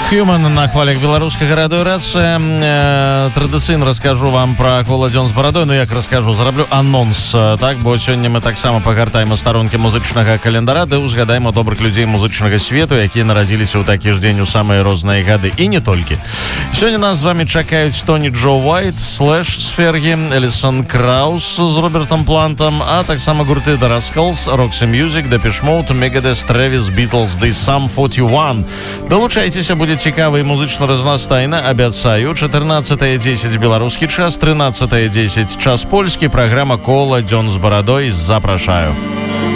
Human на хвалях беларускага радыёрацыя. Традыцыйна раскажу вам про кола дзён з барадой. Ну як раскажу, зараблю анонс, так, бо сёння мы таксама пагартаем старонкі музычнага календара, ды узгадаем добрых людзей музычнага свету, якія нарадзіліся ў такі ж дзень у самыя розныя гады, і не толькі. Сёння нас з вами чакаюць Тоні Джо Уайт, Слэш з Фергі, Элісон Краус з Робертом Плантом, а таксама гурты The Rascals, Roxy Music, Depeche Mode, Megadeth, Travis, Beatles, ды Sum 41. Далучайцеся, будзе цікава і музычна разнастайна. Абяцаю, 14:10 беларускі час, 13:10 час польскі. Праграма «Кола дзён з барадой». Запрашаю.